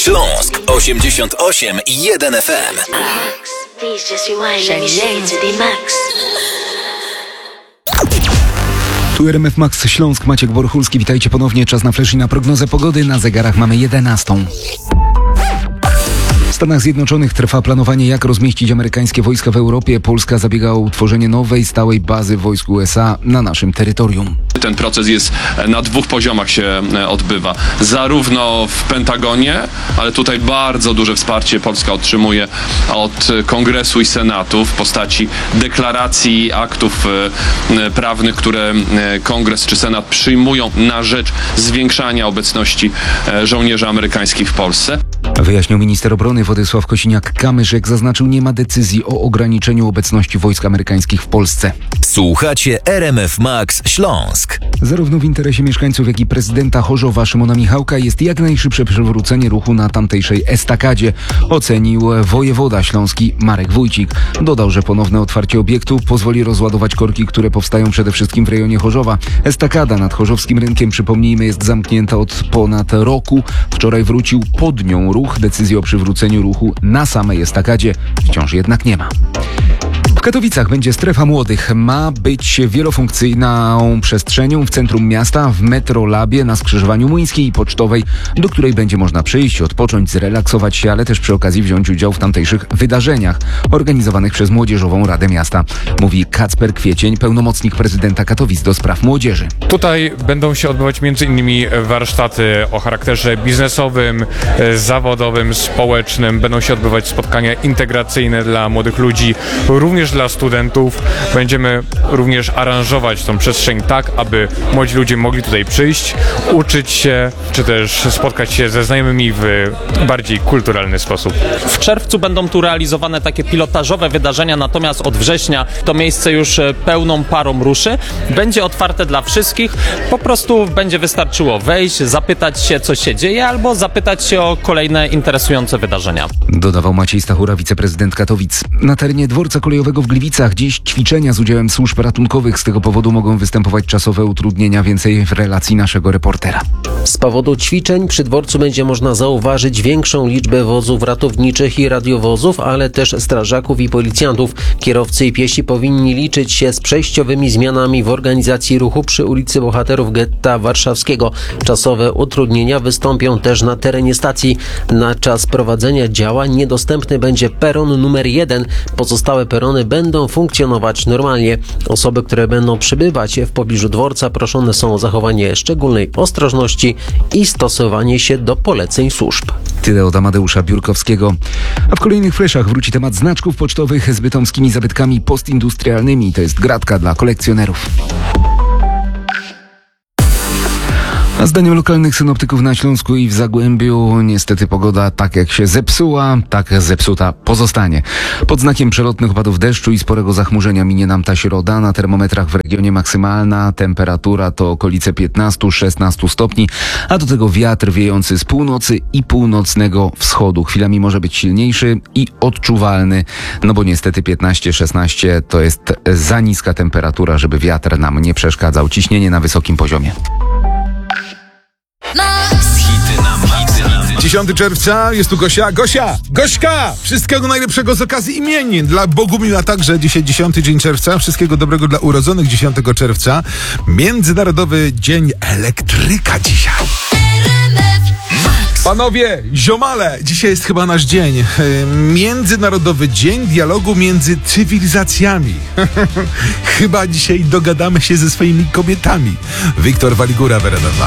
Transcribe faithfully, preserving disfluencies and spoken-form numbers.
Śląsk osiemdziesiąt osiem i jeden F M. Please just rewind, let me shake it to the max. Tu R M F Max Śląsk, Maciek Borchulski. Witajcie ponownie. Czas na flash i na prognozę pogody. Na zegarach mamy jedenastą. W Stanach Zjednoczonych trwa planowanie, jak rozmieścić amerykańskie wojska w Europie. Polska zabiega o utworzenie nowej, stałej bazy wojsk U S A na naszym terytorium. Ten proces jest na dwóch poziomach się odbywa. Zarówno w Pentagonie, ale tutaj bardzo duże wsparcie Polska otrzymuje od Kongresu i Senatu w postaci deklaracji, aktów prawnych, które Kongres czy Senat przyjmują na rzecz zwiększania obecności żołnierzy amerykańskich w Polsce. Wyjaśnił minister obrony Władysław Kosiniak-Kamysz, jak zaznaczył, nie ma decyzji o ograniczeniu obecności wojsk amerykańskich w Polsce. Słuchacie R M F Max Śląsk. Zarówno w interesie mieszkańców, jak i prezydenta Chorzowa Szymona Michałka jest jak najszybsze przywrócenie ruchu na tamtejszej estakadzie, ocenił wojewoda śląski Marek Wójcik. Dodał, że ponowne otwarcie obiektu pozwoli rozładować korki, które powstają przede wszystkim w rejonie Chorzowa. Estakada nad chorzowskim rynkiem, przypomnijmy, jest zamknięta od ponad roku. Wczoraj wrócił pod nią ruch. Decyzji o przywróceniu ruchu na samej estakadzie wciąż jednak nie ma. W Katowicach będzie strefa młodych. Ma być wielofunkcyjną przestrzenią w centrum miasta, w Metrolabie na skrzyżowaniu Młyńskiej i Pocztowej, do której będzie można przyjść, odpocząć, zrelaksować się, ale też przy okazji wziąć udział w tamtejszych wydarzeniach organizowanych przez Młodzieżową Radę Miasta. Mówi Kacper Kwiecień, pełnomocnik prezydenta Katowic do spraw młodzieży. Tutaj będą się odbywać między innymi warsztaty o charakterze biznesowym, zawodowym, społecznym. Będą się odbywać spotkania integracyjne dla młodych ludzi, również dla studentów. Będziemy również aranżować tą przestrzeń tak, aby młodzi ludzie mogli tutaj przyjść, uczyć się, czy też spotkać się ze znajomymi w bardziej kulturalny sposób. W czerwcu będą tu realizowane takie pilotażowe wydarzenia, natomiast od września to miejsce już pełną parą ruszy. Będzie otwarte dla wszystkich. Po prostu będzie wystarczyło wejść, zapytać się, co się dzieje, albo zapytać się o kolejne interesujące wydarzenia. Dodawał Maciej Stachura, wiceprezydent Katowic. Na terenie dworca kolejowego w Gliwicach dziś ćwiczenia z udziałem służb ratunkowych. Z tego powodu mogą występować czasowe utrudnienia. Więcej w relacji naszego reportera. Z powodu ćwiczeń przy dworcu będzie można zauważyć większą liczbę wozów ratowniczych i radiowozów, ale też strażaków i policjantów. Kierowcy i piesi powinni liczyć się z przejściowymi zmianami w organizacji ruchu przy ulicy Bohaterów Getta Warszawskiego. Czasowe utrudnienia wystąpią też na terenie stacji. Na czas prowadzenia działań niedostępny będzie peron numer jeden. Pozostałe perony będą funkcjonować normalnie. Osoby, które będą przybywać w pobliżu dworca, proszone są o zachowanie szczególnej ostrożności i stosowanie się do poleceń służb. Tyle od Amadeusza Biurkowskiego. A w kolejnych fleszach wróci temat znaczków pocztowych z bytomskimi zabytkami postindustrialnymi. To jest gratka dla kolekcjonerów. A zdaniem lokalnych synoptyków na Śląsku i w Zagłębiu niestety pogoda tak jak się zepsuła, tak zepsuta pozostanie. Pod znakiem przelotnych opadów deszczu i sporego zachmurzenia minie nam ta środa. Na termometrach w regionie maksymalna temperatura to okolice piętnaście szesnaście stopni, a do tego wiatr wiejący z północy i północnego wschodu. Chwilami może być silniejszy i odczuwalny, no bo niestety piętnaście szesnaście to jest za niska temperatura, żeby wiatr nam nie przeszkadzał. Ciśnienie na wysokim poziomie. dziesiątego czerwca jest tu Gosia. Gosia! Gośka! Wszystkiego najlepszego z okazji imienin. Dla Bogumiła także dzisiaj dziesiąty dzień czerwca. Wszystkiego dobrego dla urodzonych dziesiątego czerwca. Międzynarodowy Dzień Elektryka dzisiaj. Panowie, ziomale, dzisiaj jest chyba nasz dzień. Międzynarodowy Dzień Dialogu między Cywilizacjami. Chyba dzisiaj dogadamy się ze swoimi kobietami. Wiktor Waligura, Verena.